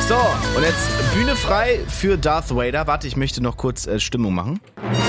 So, und jetzt Bühne frei für Darth Vader. Warte, ich möchte noch kurz Stimmung machen.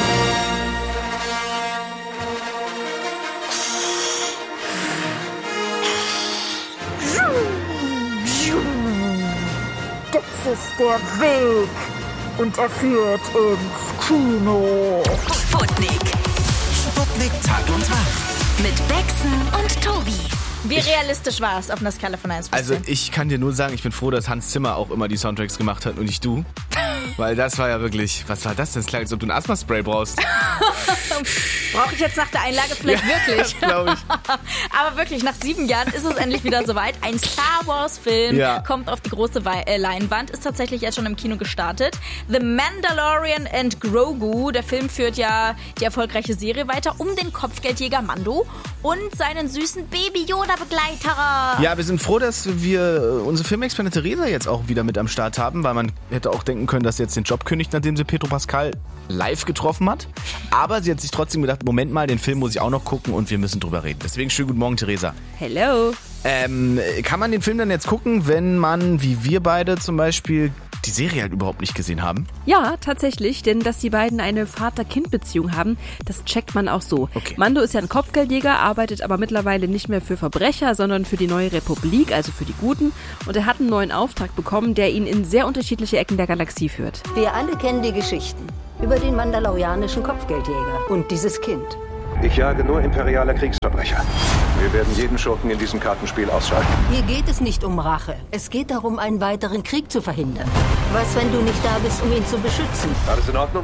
Das ist der Weg und er führt ins Kino. Sputnik. Sputnik Tag und Nacht. Mit Bexen und Tobi. Wie realistisch war es auf einer Skala von 1 bis 10? Also ich kann dir nur sagen, ich bin froh, dass Hans Zimmer auch immer die Soundtracks gemacht hat und nicht du. Weil das war ja wirklich, was war das denn? Es klang, als ob du ein Asthma-Spray brauchst. Brauche ich jetzt nach der Einlage vielleicht wirklich? Das glaube ich. Aber wirklich, nach 7 Jahren ist es endlich wieder soweit. Ein Star Wars-Film kommt auf die große Leinwand, ist tatsächlich jetzt schon im Kino gestartet. The Mandalorian and Grogu. Der Film führt ja die erfolgreiche Serie weiter um den Kopfgeldjäger Mando und seinen süßen Baby-Yoda-Begleiter. Ja, wir sind froh, dass wir unsere Filmexpertin Theresa jetzt auch wieder mit am Start haben, weil man hätte auch denken können, dass sie jetzt den Job kündigt, nachdem sie Pedro Pascal live getroffen hat. Aber sie hat sich trotzdem gedacht, Moment mal, den Film muss ich auch noch gucken und wir müssen drüber reden. Deswegen schönen guten Morgen, Theresa. Hello. Kann man den Film dann jetzt gucken, wenn man, wie wir beide zum Beispiel, die Serie halt überhaupt nicht gesehen haben? Ja, tatsächlich, denn dass die beiden eine Vater-Kind-Beziehung haben, das checkt man auch so. Okay. Mando ist ja ein Kopfgeldjäger, arbeitet aber mittlerweile nicht mehr für Verbrecher, sondern für die neue Republik, also für die Guten. Und er hat einen neuen Auftrag bekommen, der ihn in sehr unterschiedliche Ecken der Galaxie führt. Wir alle kennen die Geschichten über den mandalorianischen Kopfgeldjäger und dieses Kind. Ich jage nur imperiale Kriegsverbrecher. Wir werden jeden Schurken in diesem Kartenspiel ausschalten. Hier geht es nicht um Rache. Es geht darum, einen weiteren Krieg zu verhindern. Was, wenn du nicht da bist, um ihn zu beschützen? Alles in Ordnung?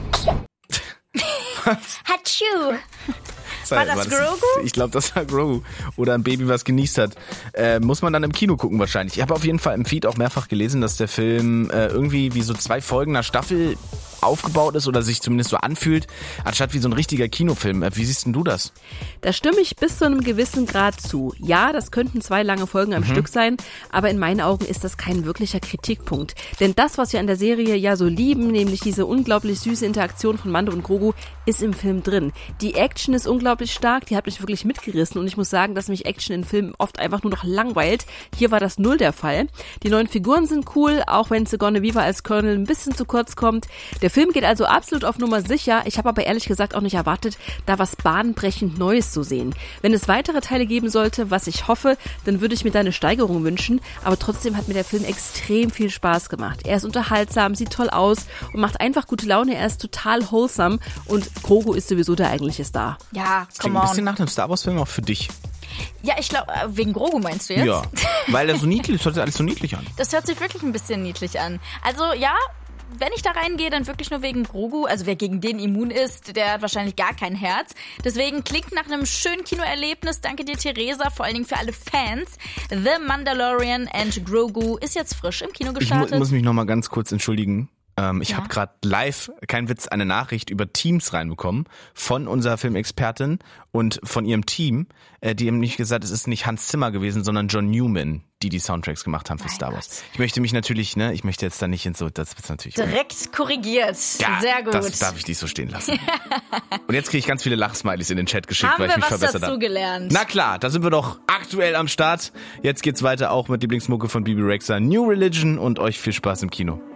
Hatschu. War das Grogu? Ich glaube, das war Grogu. Oder ein Baby, was genießt hat. Muss man dann im Kino gucken wahrscheinlich. Ich habe auf jeden Fall im Feed auch mehrfach gelesen, dass der Film irgendwie wie so 2 Folgen einer Staffel aufgebaut ist oder sich zumindest so anfühlt, anstatt wie so ein richtiger Kinofilm. Wie siehst denn du das? Da stimme ich bis zu einem gewissen Grad zu. Ja, das könnten 2 lange Folgen am Stück sein, aber in meinen Augen ist das kein wirklicher Kritikpunkt. Denn das, was wir an der Serie ja so lieben, nämlich diese unglaublich süße Interaktion von Mando und Grogu, ist im Film drin. Die Action ist unglaublich stark, die hat mich wirklich mitgerissen und ich muss sagen, dass mich Action in Filmen oft einfach nur noch langweilt. Hier war das null der Fall. Die neuen Figuren sind cool, auch wenn Sigourney Weaver als Colonel ein bisschen zu kurz kommt. Der Film geht also absolut auf Nummer sicher. Ich habe aber ehrlich gesagt auch nicht erwartet, da was bahnbrechend Neues zu sehen. Wenn es weitere Teile geben sollte, was ich hoffe, dann würde ich mir da eine Steigerung wünschen. Aber trotzdem hat mir der Film extrem viel Spaß gemacht. Er ist unterhaltsam, sieht toll aus und macht einfach gute Laune. Er ist total wholesome und Grogu ist sowieso der eigentliche Star. Ja, Klingt come ein bisschen on. nach einem Star Wars Film auch für dich. Ja, ich glaube, wegen Grogu meinst du jetzt? Ja, weil er so niedlich, das hört sich alles so niedlich an. Das hört sich wirklich ein bisschen niedlich an. Also ja, wenn ich da reingehe, dann wirklich nur wegen Grogu. Also wer gegen den immun ist, der hat wahrscheinlich gar kein Herz. Deswegen klingt nach einem schönen Kinoerlebnis. Danke dir, Theresa, vor allen Dingen für alle Fans. The Mandalorian and Grogu ist jetzt frisch im Kino gestartet. Ich muss mich nochmal ganz kurz entschuldigen. Ich habe gerade live, kein Witz, eine Nachricht über Teams reinbekommen von unserer Filmexpertin und von ihrem Team. Die haben nicht gesagt, es ist nicht Hans Zimmer gewesen, sondern John Newman, die Soundtracks gemacht haben für Star Wars. Ich möchte mich natürlich, ich möchte jetzt da nicht das wird natürlich direkt korrigiert. Ja, sehr gut. Das darf ich nicht so stehen lassen. Und jetzt kriege ich ganz viele Lachsmileys in den Chat geschickt, Haben weil ich mich wir was verbessert dazu habe. gelernt? Na klar, da sind wir doch aktuell am Start. Jetzt geht's weiter auch mit Lieblingsmucke von Bibi Rexha, New Religion und euch viel Spaß im Kino.